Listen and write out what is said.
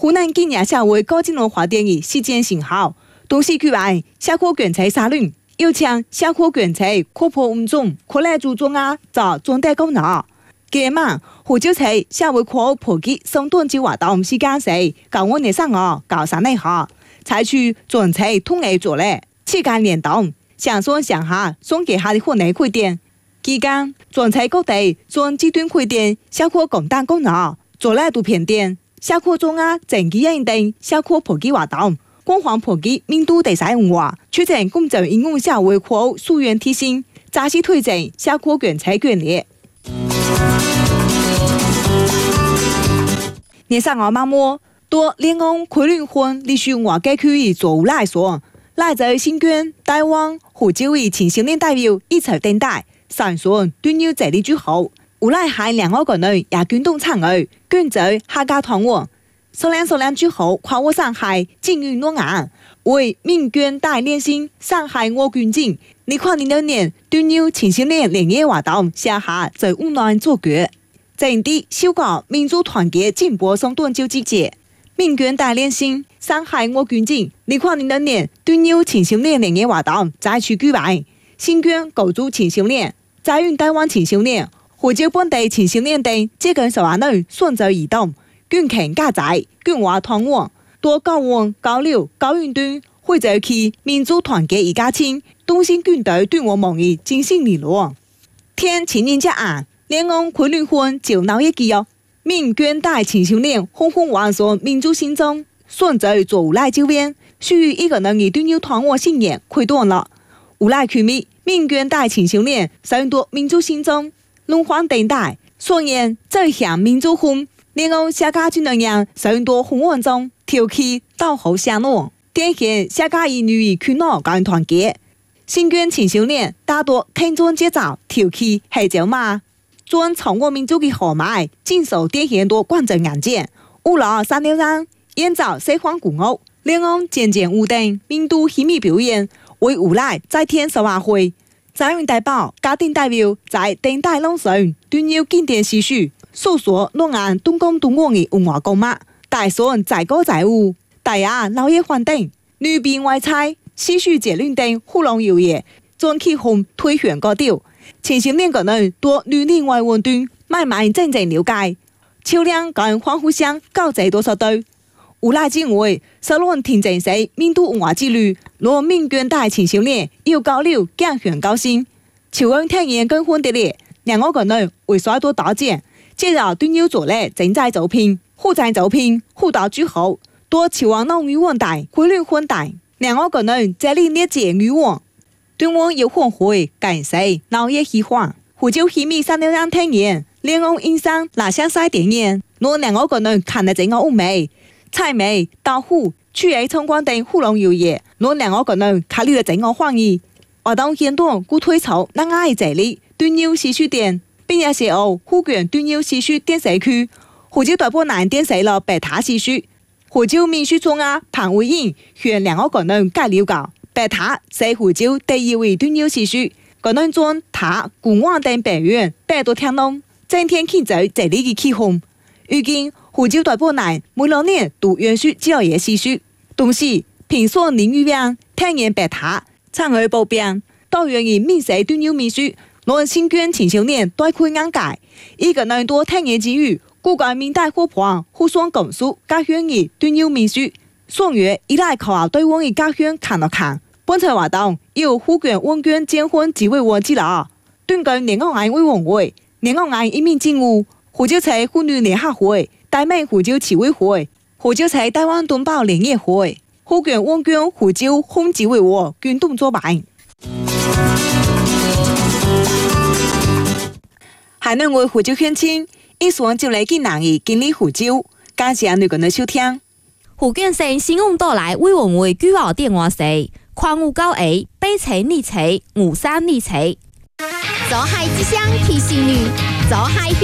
湖南建业社会高金融发展的实践成效，同时举办社会建设沙龙，邀请社会建设科普运动、扩大注重做重大功能。今晚湖州市社会科普及松段计划动时间是教我哋上午教3年下，采取全市统一做嘞，期间联动，上上上下送给下的婚内开店。期间，全市各地将极端开店、社会共担功能，做嘞图片店、社会中整体认定社会普及活动，广泛普及民主地产文化，促进公众应用社会科溯源提升，扎实推进社会建设建立。年上我妈妈多联安开联婚历史文化街区域做来说，来自新疆、台湾、湖州的青少年代表一齊等待，上船端要這裡之後，無賴係兩個人也捐動參與，捐走客家團喎。數量之後，跨過上海境遇諾眼，為民捐大連線上海我捐精。2006年，端要青少年聯業活動下下在烏南做腳。整地修改民主團結進步松段就集結，民捐大連線上海我捐精。2006年，端要青少年聯業活動再次舉辦，新疆高族青少年、在雲台灣青少年、湖州本地青少年等接近10萬人選擇移動，捐勤加載，捐華團網，多高温、高流、高運動，會在其民主團結一家親，東新軍隊對我夢意精神理論。天情人節案。聯安開聯婚就鬧一記哦，民捐大青少年轟轟往說民主心中，選擇做無賴救援，屬於一個人嘅端要團我信念開斷了。無賴區民，民捐大青少年上多民主心中，龍環等待，所言這項民主婚，聯安社家軍人上多紅案中，挑起導後向路，典型社家兒女群諾更團結。新捐青少年大多聽眾節奏，挑起黑椒嘛。將超過民主嘅豪邁，經受典型多觀眾眼見，烏老三條人演奏西方古樂，聯安漸漸烏定民主戲密表演，為無賴在天10晚會，在雲代表家庭代表在等待朗誦，端要經典詩書，訴說諾安東江東岸嘅文化高脈，大son在歌在舞，大雅老爺環定，女賓外菜，詩書節論等互動遊業，將起哄推選高調。青少年個人多女另外運動，慢慢真正了解，超量跟歡呼聲高濟多少對。無賴認為，社論聽證是民主文化之旅，若民捐大青少年要交流，更顯高興。朝陽聽言跟歡的咧，讓我個人為啥多打擊，接着端要做咧正在招聘，互在招聘，互到之後，多朝陽鬧語問題，規律混大，讓我個人這裡列解語網。對我有歡會感謝鬧嘢喜歡，湖州戲密3條人聽言，聯安印象哪相曬點言，若兩個人看得整個烏梅、菜梅、豆腐、曲藝參觀等互動遊業，若兩個人考慮了整個歡意，活動很多故推籌讓愛這裡端要戲書店，並且寫後護卷端要戲書電視區，湖州大波南電視了白塔戲書，湖州民俗中彭偉英勸兩個人介了解。白塔是湖州第一位端要詩書，個人將塔古往等北園百多天龍，整天慶祝這裡嘅起哄。如今湖州大波南每兩年都允許教嘢詩書，同時平所領域邊聽言白塔參與報邊，多元嘅民社端要民俗，讓新捐青少年對開眼界，一個人多聽言之餘，故個明代活潑互相共述家鄉嘅端要民俗。雙月依賴靠對我嘅家鄉看了看，本次活動由護卷溫卷結婚幾位我知啦，斷根聯安委員會、聯安一面政務、湖州市婦女聯合會、大美湖州僑委會、湖州市台灣同胞聯誼會、護卷溫卷湖州紅幾位我捐動作辦。海南為湖州鄉親，一雙就嚟見人嘅經歷湖州，感謝你個人收聽。 福建省新運到來委員會舉報電話是0592北齊二齊53二齊。 走海之鄉提醒你，走海。